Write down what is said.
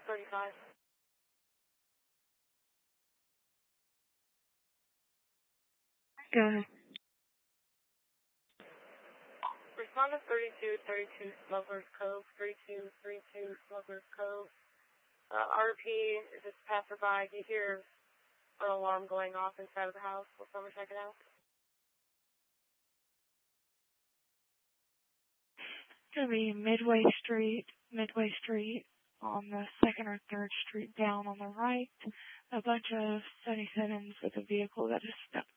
35. Go ahead. Respondent 3232 Smuggler's Cove, 3232 Smuggler's Cove. RP, is this passerby? Do you hear an alarm going off inside of the house? Will someone check it out? It's going to be Midway Street on the 2nd or 3rd Street down on the right. A bunch of 77s with a vehicle that is stuck